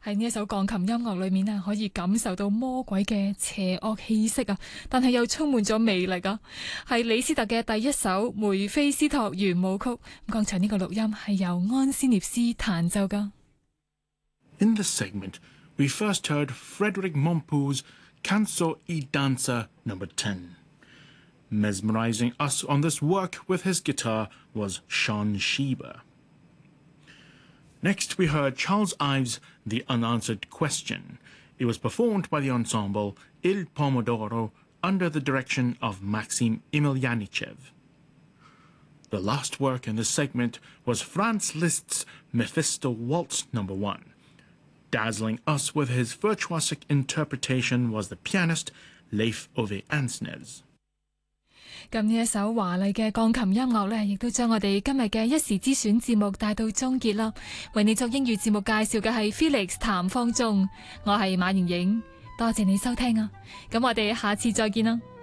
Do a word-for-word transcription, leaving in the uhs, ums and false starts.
喺呢一首鋼琴音樂裏面啊，可以感受到魔鬼嘅邪惡氣息啊，但係又充滿咗魅力啊。係李斯特嘅第一首梅菲斯托圓舞曲。剛才呢個錄音係由安斯涅斯彈奏噶。 In this segment, we first heard Frédéric Montpou's Canzo e Danza number ten. Mesmerizing us on this work with his guitar was Sean Sheba. Next, we heard Charles Ives' The Unanswered Question. It was performed by the ensemble Il Pomodoro under the direction of Maxim Emelyanichev. The last work in this segment was Franz Liszt's Mephisto Waltz number one. Dazzling us with his virtuosic interpretation was the pianist Leif Ove Ansnes. 咁呢一首華麗嘅鋼琴音樂呢，亦都將我哋今日嘅一時之選節目帶到終結啦。為你作英語節目介紹嘅係 Felix 譚方中，我係馬盈盈，多謝你收聽啊！咁我哋下次再見啦。